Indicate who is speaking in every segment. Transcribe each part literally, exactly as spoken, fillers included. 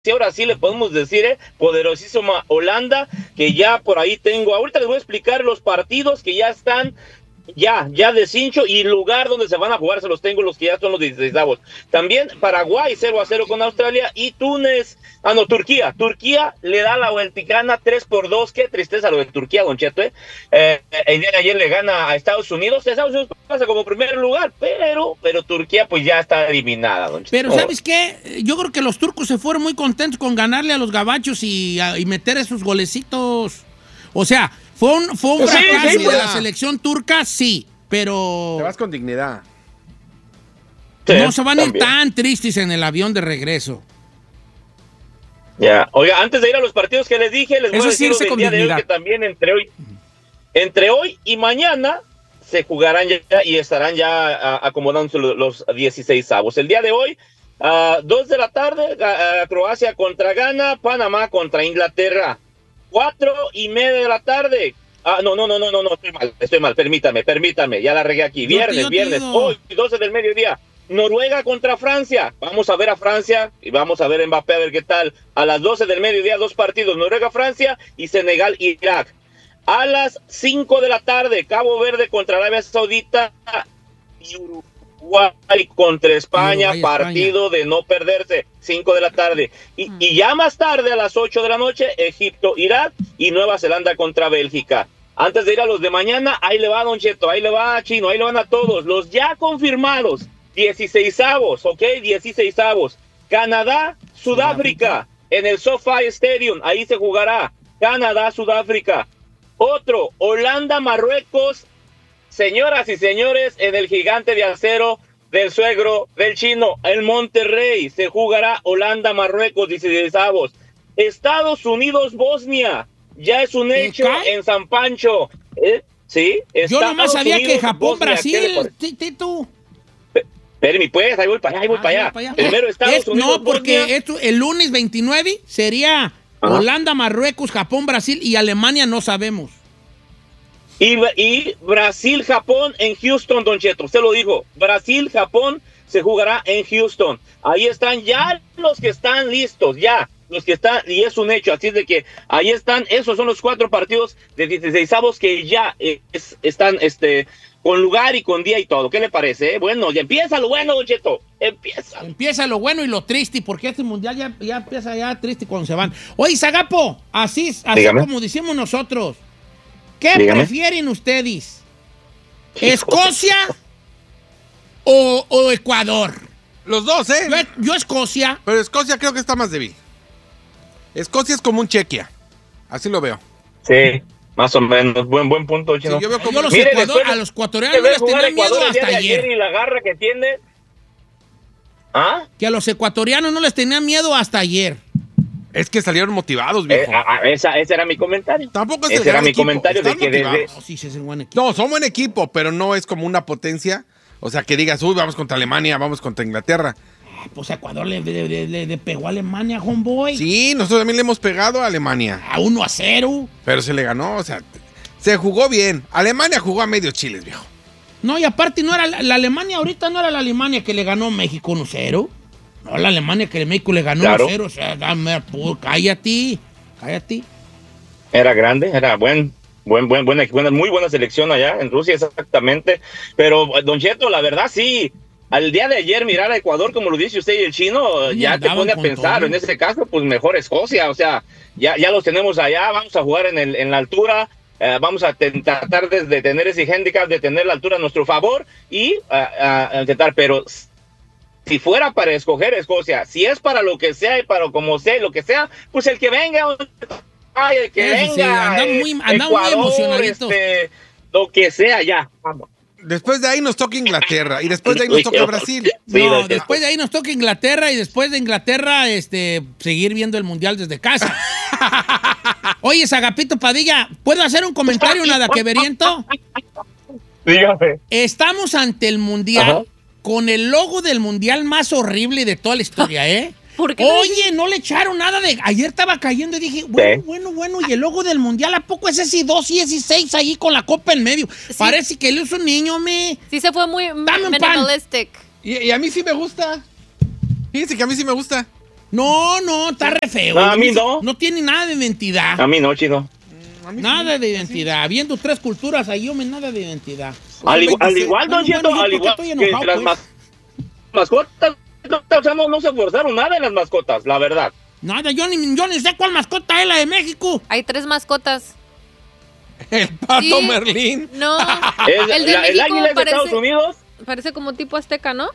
Speaker 1: ahora sí le podemos decir, eh, poderosísima Holanda, que ya por ahí tengo, ahorita les voy a explicar los partidos que ya están, ya, ya de cincho, y el lugar donde se van a jugar, se los tengo, los que ya son los dieciseisavos. También Paraguay cero a cero con Australia, y Túnez, ah no, Turquía, Turquía le da la vuelticana tres por dos, qué tristeza lo de Turquía, Don Cheto, eh. eh el día de ayer le gana a Estados Unidos, Estados Unidos pasa como primer lugar, pero, pero Turquía pues ya está eliminada, Don Cheto.
Speaker 2: Pero ¿sabes qué? Yo creo que los turcos se fueron muy contentos con ganarle a los gabachos y, a, y meter esos golecitos, o sea, Fue un, fue un
Speaker 1: sí,
Speaker 2: fracaso
Speaker 1: sí,
Speaker 2: de la selección turca, sí, pero...
Speaker 3: Te vas con dignidad.
Speaker 2: Sí, no se van a ir
Speaker 1: también
Speaker 2: tan tristes en el avión de regreso.
Speaker 1: Ya, oiga, antes de ir a los partidos que les dije, les voy
Speaker 4: Eso
Speaker 1: a decir
Speaker 4: sí, irse
Speaker 1: del
Speaker 4: con
Speaker 1: día de hoy
Speaker 4: dignidad.
Speaker 1: que también entre hoy, entre hoy y mañana se jugarán ya y estarán ya uh, acomodándose los, los dieciseisavos. El día de hoy, a uh, dos de la tarde, uh, Croacia contra Ghana, Panamá contra Inglaterra. Cuatro y media de la tarde. Ah, no, no, no, no, no, no, estoy mal, estoy mal, permítame, permítame, ya la regué aquí. Viernes,
Speaker 2: Yo, tío,
Speaker 1: viernes,
Speaker 2: tío.
Speaker 1: hoy, doce del mediodía. Noruega contra Francia. Vamos a ver a Francia y vamos a ver a Mbappé a ver qué tal. A las doce del mediodía, dos partidos, Noruega-Francia y Senegal-Irak. A las cinco de la tarde, Cabo Verde contra Arabia Saudita y Uruguay contra España,
Speaker 2: Uruguay,
Speaker 1: partido
Speaker 2: España.
Speaker 1: de no perderse, cinco de la tarde. Y,
Speaker 5: Mm.
Speaker 1: y ya más tarde, a las ocho de la noche, Egipto-Irak y Nueva Zelanda contra Bélgica. Antes de ir a los de mañana, ahí le va Don Cheto, ahí le va Chino, ahí le van a todos. Los ya confirmados, dieciseisavos, ¿ok? dieciseisavos. Canadá, Sudáfrica, en el SoFi Stadium, ahí se jugará. Canadá, Sudáfrica. Otro, Holanda, Marruecos, señoras y señores, en el gigante de acero del suegro del Chino, el Monterrey, se jugará Holanda, Marruecos, dieciseisavos. Estados Unidos, Bosnia, ya es un hecho
Speaker 2: cae?
Speaker 1: en San Pancho. ¿Eh? ¿Sí?
Speaker 2: Yo
Speaker 1: Estados
Speaker 2: nomás sabía
Speaker 1: Unidos,
Speaker 2: que Japón,
Speaker 1: Bosnia, ¿qué le
Speaker 2: Brasil,
Speaker 1: parece?
Speaker 2: ti- Tito.
Speaker 1: Espérame, pues, ahí voy para allá, ahí voy
Speaker 2: Ah,
Speaker 1: para allá.
Speaker 2: sí, para allá.
Speaker 1: Primero Estados
Speaker 2: Es-
Speaker 1: Unidos,
Speaker 2: No, porque
Speaker 1: Bosnia.
Speaker 2: esto, el lunes veintinueve sería
Speaker 1: Ajá.
Speaker 2: Holanda, Marruecos, Japón, Brasil y Alemania, no sabemos.
Speaker 1: Y, y Brasil, Japón en Houston, Don Cheto, usted lo dijo. Brasil, Japón se jugará en Houston. Ahí están ya los que están listos, ya. Los que están, y es un hecho, así es de que ahí están, esos son los cuatro partidos de dieciseisavos que ya eh, es- están este, con lugar y con día y todo. ¿Qué le parece? eh? Bueno, ya empieza lo bueno, Don Cheto, empieza.
Speaker 2: Empieza lo bueno y lo triste, porque este mundial ya, ya empieza ya triste cuando se van. Oye, Zagapo, así, así
Speaker 1: Dígame.
Speaker 2: como decimos nosotros, ¿qué
Speaker 1: Dígame.
Speaker 2: prefieren ustedes? ¿Escocia o, o Ecuador?
Speaker 3: Los dos, ¿eh?
Speaker 2: Yo, yo Escocia.
Speaker 3: Pero Escocia creo que está más débil. Escocia es como un Chequia. Así lo veo.
Speaker 1: Sí, más o menos, buen buen punto,
Speaker 3: Sí,
Speaker 1: Chino.
Speaker 3: yo veo como
Speaker 2: Yo los
Speaker 1: Mire,
Speaker 2: Ecuador-
Speaker 1: después de-
Speaker 2: a los
Speaker 1: que
Speaker 2: ecuatorianos no
Speaker 1: ver
Speaker 2: les
Speaker 1: jugar
Speaker 2: tenían miedo
Speaker 1: Ecuador el día
Speaker 2: hasta
Speaker 1: de
Speaker 2: ayer.
Speaker 1: y la garra que tiene. ¿Ah?
Speaker 2: Que a los ecuatorianos no les tenían miedo hasta ayer.
Speaker 3: Es que salieron motivados,
Speaker 1: Eh,
Speaker 3: viejo.
Speaker 1: a- a- esa, ese era mi comentario.
Speaker 3: Tampoco es el
Speaker 1: Ese era
Speaker 3: gran
Speaker 1: mi
Speaker 3: equipo.
Speaker 1: comentario de
Speaker 3: Están
Speaker 1: que desde...
Speaker 3: motivados.
Speaker 2: No, sí, sí, es un buen equipo.
Speaker 3: No, son buen equipo, pero no es como una potencia. O sea, que digas, uy, vamos contra Alemania, vamos contra Inglaterra.
Speaker 2: Pues Ecuador le, le- le- le- le pegó a Alemania, homeboy.
Speaker 3: Sí, nosotros también le hemos pegado a Alemania,
Speaker 2: A uno a cero.
Speaker 3: pero se le ganó, o sea, se jugó bien. Alemania jugó a medio chiles, viejo.
Speaker 2: No, y aparte no era la, la Alemania, ahorita no era la Alemania que le ganó a México uno cero. No, la Alemania que México le ganó
Speaker 1: Claro.
Speaker 2: uno cero. O sea, dame, pu- cállate, cállate.
Speaker 1: Era grande, era buen, buen, buen, buena, buena, muy buena selección allá en Rusia, exactamente. Pero, Don Cheto, la verdad sí, al día de ayer mirar a Ecuador, como lo dice usted y el Chino,
Speaker 2: Sí,
Speaker 1: ya te
Speaker 2: andaban
Speaker 1: pone a
Speaker 2: con
Speaker 1: pensar,
Speaker 2: todo.
Speaker 1: en ese caso, pues mejor Escocia, o sea, ya, ya los tenemos allá, vamos a jugar en, el, en la altura, eh, vamos a ten- tratar de, de tener ese handicap, de tener la altura a nuestro favor y a, a intentar, pero si fuera para escoger Escocia, si es para lo que sea y para como sea, lo que sea, pues el que venga, ay, el que
Speaker 2: Eso sí,
Speaker 1: venga,
Speaker 2: andamos muy-
Speaker 1: eh,
Speaker 2: andamos muy
Speaker 1: Ecuador,
Speaker 2: emocionaditos.
Speaker 1: este, lo que sea, ya, vamos.
Speaker 3: Después de ahí nos toca Inglaterra y después de ahí nos toca Brasil.
Speaker 1: Sí,
Speaker 2: No,
Speaker 1: Don Cheto.
Speaker 2: después de ahí nos toca Inglaterra y después de Inglaterra, este, seguir viendo el Mundial desde casa. Oye, Sagapito Padilla, ¿puedo hacer un comentario nada que veriento?
Speaker 1: Dígame.
Speaker 2: Estamos ante el Mundial
Speaker 1: Ajá.
Speaker 2: con el logo del Mundial más horrible de toda la historia, ¿eh?
Speaker 5: ¿Por qué?
Speaker 2: Oye, no le echaron nada de... Ayer estaba cayendo y dije, bueno,
Speaker 1: Sí.
Speaker 2: bueno, bueno, y el logo del Mundial, ¿a poco es ese dos y ese seis ahí con la copa en medio? Parece que él es un niño, me...
Speaker 5: Sí se fue muy
Speaker 2: Dame un pan.
Speaker 5: minimalistic.
Speaker 3: Y, y a mí sí me gusta. Fíjense que a mí sí me gusta.
Speaker 2: No, no, está re feo.
Speaker 1: No, a mí no.
Speaker 2: No tiene nada de identidad.
Speaker 1: A mí no, chino.
Speaker 2: Nada de identidad. Viendo tres culturas ahí, hombre, nada de identidad.
Speaker 1: Al, igual, al igual, Don Cheto,
Speaker 2: Bueno,
Speaker 1: al
Speaker 2: ¿yo por
Speaker 1: igual
Speaker 2: qué
Speaker 1: que
Speaker 2: estoy enojado,
Speaker 1: las
Speaker 2: pues?
Speaker 1: mas- mascotas, no, o sea, no, no se esforzaron nada en las mascotas, la verdad.
Speaker 2: Nada, yo ni, yo ni sé cuál mascota es la de México.
Speaker 4: Hay tres mascotas.
Speaker 3: El pato
Speaker 4: Sí.
Speaker 3: Merlín.
Speaker 4: No,
Speaker 1: Es-
Speaker 4: el de
Speaker 1: la- el
Speaker 4: México
Speaker 1: águila es de
Speaker 4: parece,
Speaker 1: Estados Unidos,
Speaker 4: parece como tipo azteca, ¿no?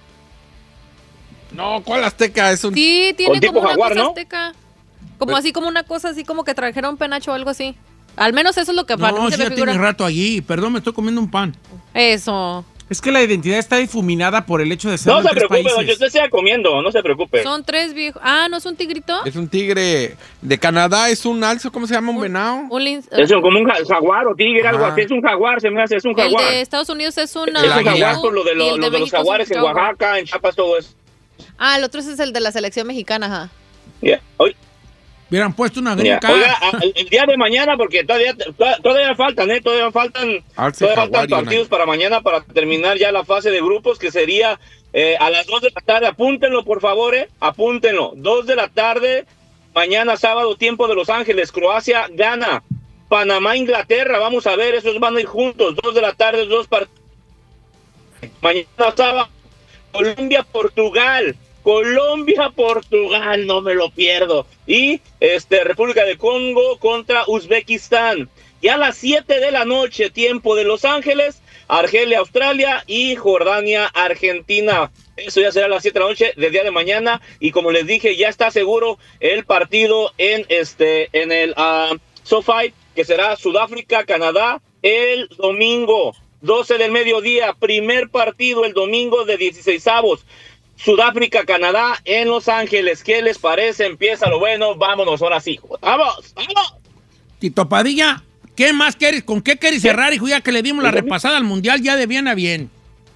Speaker 3: No, ¿cuál azteca? Es un...
Speaker 4: Sí, tiene
Speaker 1: Con tipo
Speaker 4: como una
Speaker 1: jaguar,
Speaker 4: cosa
Speaker 1: ¿no?
Speaker 4: azteca. Como
Speaker 3: Pero-
Speaker 4: así, como una cosa así, como que trajeron un penacho o algo así. Al menos eso es lo que
Speaker 2: No,
Speaker 4: parece,
Speaker 2: sí,
Speaker 4: me
Speaker 2: ya
Speaker 4: figura.
Speaker 2: tiene rato allí. Perdón, me estoy comiendo un pan.
Speaker 4: Eso.
Speaker 5: Es que la identidad está difuminada por el hecho de ser
Speaker 1: no
Speaker 5: de
Speaker 1: se
Speaker 5: tres
Speaker 1: preocupe, Don
Speaker 5: países.
Speaker 1: Cheto, usted siga comiendo, no se preocupe.
Speaker 4: Son tres viejos. Ah, ¿no es un tigrito?
Speaker 3: Es un tigre de Canadá, es un alce, ¿cómo se llama? Un venado.
Speaker 4: Un lin-
Speaker 1: Es un- como un ja- jaguar o tigre, algo
Speaker 3: Ajá.
Speaker 1: así, es un jaguar, se me hace, es un
Speaker 4: El
Speaker 1: jaguar.
Speaker 4: de Estados Unidos es una.
Speaker 1: Es un
Speaker 3: águila.
Speaker 1: jaguar por lo de,
Speaker 4: y
Speaker 1: lo-
Speaker 4: el
Speaker 1: lo de los
Speaker 4: México es un
Speaker 1: jaguares en
Speaker 4: jaguar.
Speaker 1: Oaxaca, en Chiapas, todo eso.
Speaker 4: Ah, el otro es el de la selección mexicana, ajá.
Speaker 1: Yeah. Oye,
Speaker 2: Hubieran puesto una
Speaker 1: yeah.
Speaker 2: gringa.
Speaker 1: Oiga, a- el, el día de mañana, porque todavía, todavía, todavía faltan, ¿eh? Todavía faltan,
Speaker 3: Alce,
Speaker 1: todavía
Speaker 3: jaguar
Speaker 1: faltan
Speaker 3: y una-
Speaker 1: partidos para mañana para terminar ya la fase de grupos, que sería eh, a las dos de la tarde. Apúntenlo, por favor, ¿eh? Apúntenlo. dos de la tarde, mañana sábado, tiempo de Los Ángeles. Croacia gana. Panamá, Inglaterra. Vamos a ver, esos van a ir juntos. dos de la tarde, dos partidos. Mañana sábado, Colombia, Portugal. Colombia, Portugal, no me lo pierdo. Y este República de Congo contra Uzbekistán. Y a las siete de la noche, tiempo de Los Ángeles, Argelia, Australia y Jordania, Argentina. Eso ya será a las siete de la noche del día de mañana. Y como les dije, ya está seguro el partido en este en el uh, SoFi, que será Sudáfrica, Canadá, el domingo, doce del mediodía. Primer partido el domingo de dieciseisavos. Sudáfrica, Canadá, en Los Ángeles. ¿Qué les parece? Empieza lo bueno. Vámonos, ahora sí. ¡Vamos! ¡Vamos!
Speaker 2: Tito Padilla, ¿qué más quieres? ¿Con qué quieres cerrar, hijo? Ya que le dimos la repasada al Mundial ya de bien a bien.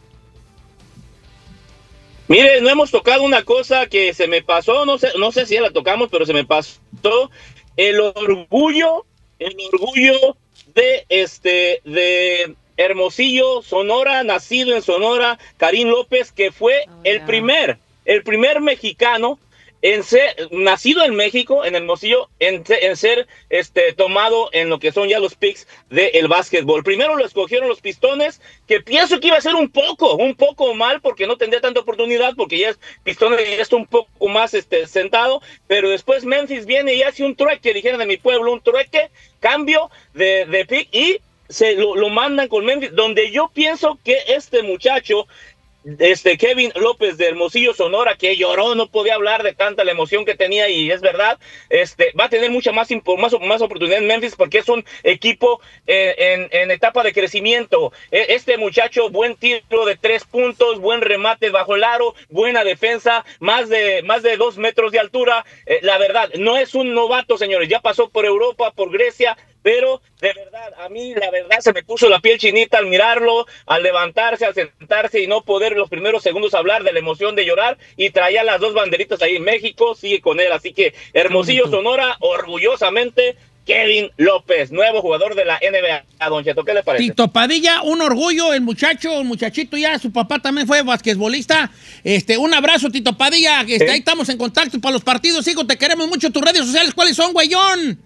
Speaker 1: Mire, no hemos tocado una cosa que se me pasó, no sé, no sé si ya la tocamos, pero se me pasó el orgullo, el orgullo de este, de Hermosillo, Sonora, nacido en Sonora, Karim López, que fue
Speaker 4: Oh,
Speaker 1: el
Speaker 4: yeah.
Speaker 1: primer, el primer mexicano en ser, nacido en México, en Hermosillo, en, en ser este, tomado en lo que son ya los picks del básquetbol. Primero lo escogieron los Pistones, que pienso que iba a ser un poco, un poco mal, porque no tendría tanta oportunidad, porque ya es Pistones ya está un poco más este, sentado, pero después Memphis viene y hace un trueque, dijeron en mi pueblo, un trueque, cambio de, de pick, y se lo, lo mandan con Memphis, donde yo pienso que este muchacho, este Kevin López de Hermosillo, Sonora, que lloró, no podía hablar de tanta la emoción que tenía, y es verdad, este va a tener mucha más más, más oportunidad en Memphis, porque es un equipo eh, en, en etapa de crecimiento. Este muchacho, buen tiro de tres puntos, buen remate bajo el aro, buena defensa, más de más de dos metros de altura. Eh, la verdad, no es un novato, señores, ya pasó por Europa, por Grecia, pero de verdad, a mí la verdad se me puso la piel chinita al mirarlo, al levantarse, al sentarse y no poder los primeros segundos hablar de la emoción de llorar, y traía las dos banderitas ahí en México, sigue con él, así que Hermosillo, Sonora, orgullosamente, Kevin López, nuevo jugador de la N B A. Don Cheto, ¿qué le parece?
Speaker 2: Tito Padilla, un orgullo, el muchacho, el muchachito ya, su papá también fue basquetbolista. Este, un abrazo, Tito Padilla, que este, ahí estamos en contacto para los partidos, hijo, te queremos mucho. Tus redes sociales, ¿cuáles son, güeyón?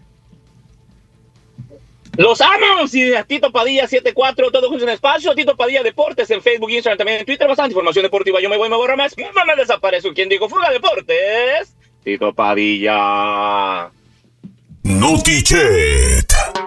Speaker 1: ¡Los amo! Sí, Tito Padilla setenta y cuatro, todo junto en espacio. Tito Padilla Deportes en Facebook, Instagram, también en Twitter. Bastante información deportiva. Yo me voy, me borro más. No me desaparezco. ¿Quién dijo Fuga Deportes? Tito Padilla.
Speaker 6: Notichet.